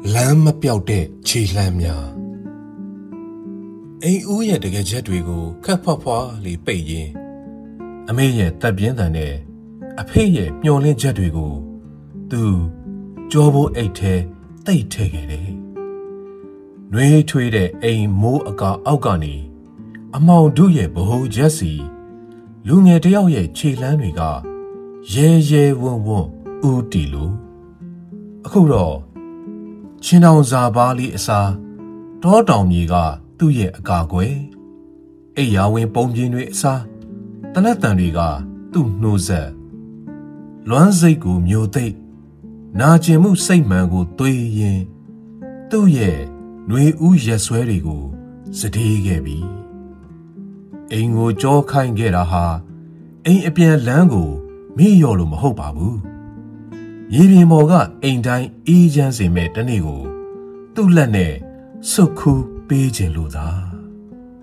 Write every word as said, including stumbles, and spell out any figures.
လမ်းမပြောက်တဲ့ခြေလှမ်းများအိမ်ဦးရဲ့တကယ်ချက်တွေကိုခက်ဖွားဖွားလေးပိတ်ရင်းအမေရဲ့တပ်ပြင်းတန်နဲ့အဖေရဲ့မျောလင်းချက်တွေကိုသူကြောဘိုးအိတ်ထဲတိတ်ထဲခဲ့တယ်။နှွေးထွေးတဲ့အိမ်မိုးအကာအောက်ကနေအမောင်တို့ရဲ့ဗဟိုချက်စီလူငယ်တယောက်ရဲ့ခြေလှမ်းတွေကရဲရဲဝံ့ဝံ့ဦးတီလို့အခုတော့ချင်းတောင်စာပါးလေးအစားတောတောင်မြေကသူ့ရဲ့အကာကွယ်အိယာဝင်ပုံပြင်းတွေအစားတနက်တန်တွေကသူ့နှိုးဆက်လွမ်းစိတ်ကိုမျိုးသိပ်နာကျင်မှုစိတ်မှန်ကိုသွေးရင်သူ့ရဲ့နှွေဦးရက်ဆွဲတွေကိုစတေးခဲ့ပြီအိမ်ကိုကြောခိုင်းခဲ့တာဟာအိမ်အပြန်လမ်းကိုမေ့လျော့လို့မဟုတ်ပါဘူးရေပြင်ပေါ်ကအိမ်တိုင်းအေးချမ်းစေမဲ့တနေ့ကိုသူ့လက်နဲ့စွတ်ခူးပေးခြင်းလို့သာ